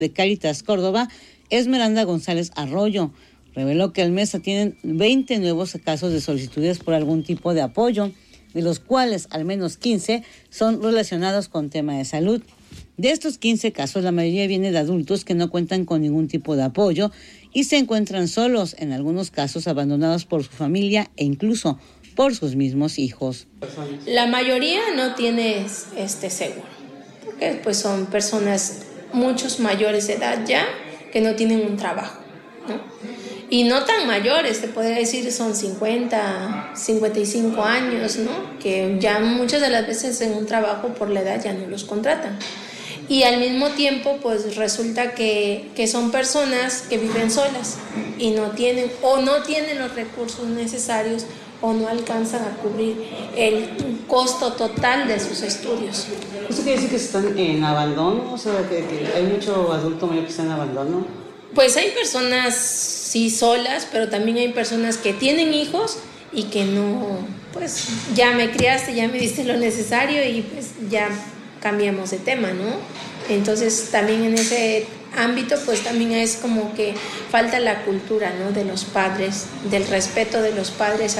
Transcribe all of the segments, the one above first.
de Cáritas Córdoba, Esmeralda González Arroyo, reveló que al mes tienen 20 nuevos casos de solicitudes por algún tipo de apoyo, de los cuales al menos 15 son relacionados con tema de salud. De estos 15 casos, la mayoría viene de adultos que no cuentan con ningún tipo de apoyo y se encuentran solos, en algunos casos abandonados por su familia e incluso por sus mismos hijos. La mayoría no tiene seguro, porque pues son personas muchos mayores de edad ya que no tienen un trabajo, ¿no? Y no tan mayores, te podría decir son 50, 55 años, ¿no? Que ya muchas de las veces en un trabajo por la edad ya no los contratan. Y al mismo tiempo, pues resulta que son personas que viven solas y no tienen los recursos necesarios o no alcanzan a cubrir el costo total de sus estudios. ¿Eso quiere decir que están en abandono? O sea, que hay mucho adulto mayor que está en abandono. Pues hay personas sí solas, pero también hay personas que tienen hijos y que no, pues ya me criaste, ya me diste lo necesario y pues ya cambiamos de tema, ¿no? Entonces también en ese ámbito pues también es como que falta la cultura, ¿no? De los padres, del respeto de los padres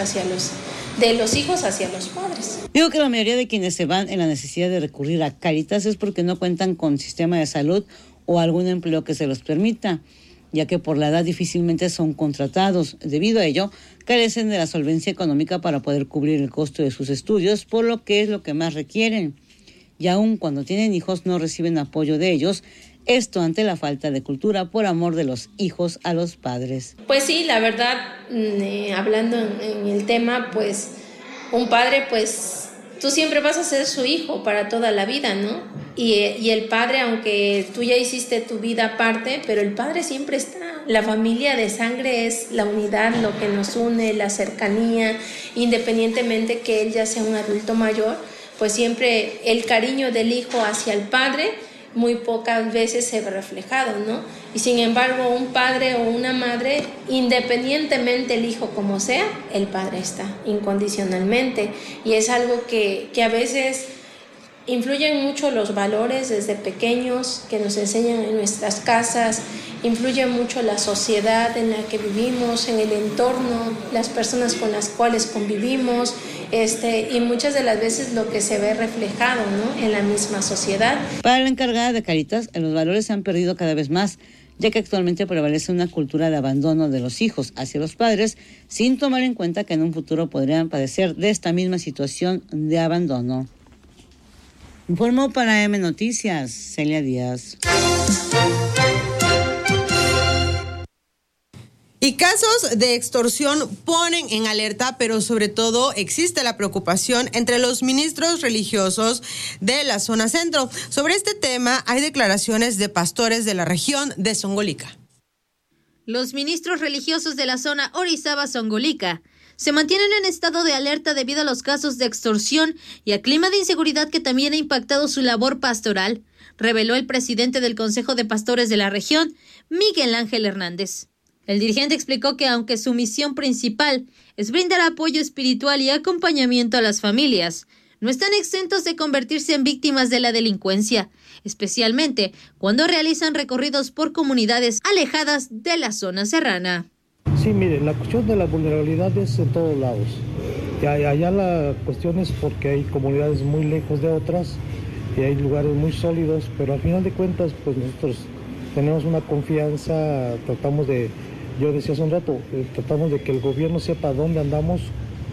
de los hijos hacia los padres. Digo que la mayoría de quienes se van en la necesidad de recurrir a Cáritas es porque no cuentan con sistema de salud o algún empleo que se los permita, ya que por la edad difícilmente son contratados. Debido a ello, carecen de la solvencia económica para poder cubrir el costo de sus estudios, por lo que es lo que más requieren. Y aun cuando tienen hijos no reciben apoyo de ellos, esto ante la falta de cultura por amor de los hijos a los padres. Pues sí, la verdad, hablando en el tema, pues un padre, pues tú siempre vas a ser su hijo para toda la vida, ¿no? Y el padre, aunque tú ya hiciste tu vida aparte, pero el padre siempre está. La familia de sangre es la unidad, lo que nos une, la cercanía, independientemente que él ya sea un adulto mayor, pues siempre el cariño del hijo hacia el padre muy pocas veces se ve reflejado, ¿no? Y sin embargo, un padre o una madre, independientemente el hijo como sea, el padre está incondicionalmente. Y es algo que a veces influyen mucho los valores desde pequeños que nos enseñan en nuestras casas, influye mucho la sociedad en la que vivimos, en el entorno, las personas con las cuales convivimos, y muchas de las veces lo que se ve reflejado, ¿no? En la misma sociedad. Para la encargada de Cáritas, los valores se han perdido cada vez más, ya que actualmente prevalece una cultura de abandono de los hijos hacia los padres, sin tomar en cuenta que en un futuro podrían padecer de esta misma situación de abandono. Informó para M Noticias, Celia Díaz. Y casos de extorsión ponen en alerta, pero sobre todo existe la preocupación entre los ministros religiosos de la zona centro. Sobre este tema hay declaraciones de pastores de la región de Zongolica. Los ministros religiosos de la zona Orizaba-Zongolica se mantienen en estado de alerta debido a los casos de extorsión y al clima de inseguridad que también ha impactado su labor pastoral, reveló el presidente del Consejo de Pastores de la región, Miguel Ángel Hernández. El dirigente explicó que aunque su misión principal es brindar apoyo espiritual y acompañamiento a las familias, no están exentos de convertirse en víctimas de la delincuencia, especialmente cuando realizan recorridos por comunidades alejadas de la zona serrana. Sí, mire, la cuestión de la vulnerabilidad es en todos lados. Y allá la cuestión es porque hay comunidades muy lejos de otras y hay lugares muy sólidos, pero al final de cuentas, pues nosotros tenemos una confianza, yo decía hace un rato, tratamos de que el gobierno sepa dónde andamos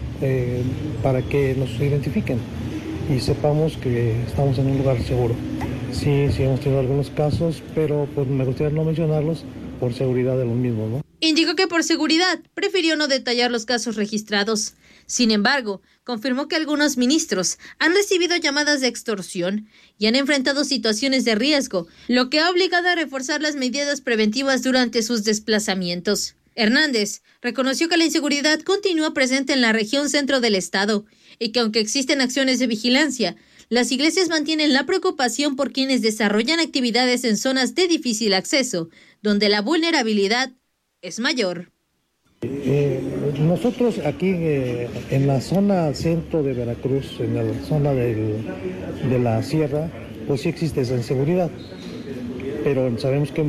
para que nos identifiquen y sepamos que estamos en un lugar seguro. Sí, hemos tenido algunos casos, pero pues me gustaría no mencionarlos por seguridad de los mismos, ¿no? Indicó que por seguridad prefirió no detallar los casos registrados. Sin embargo, confirmó que algunos ministros han recibido llamadas de extorsión y han enfrentado situaciones de riesgo, lo que ha obligado a reforzar las medidas preventivas durante sus desplazamientos. Hernández reconoció que la inseguridad continúa presente en la región centro del estado y que aunque existen acciones de vigilancia, las iglesias mantienen la preocupación por quienes desarrollan actividades en zonas de difícil acceso, donde la vulnerabilidad es mayor. Nosotros aquí en la zona centro de Veracruz, en la zona de la sierra, pues sí existe esa inseguridad. pero sabemos que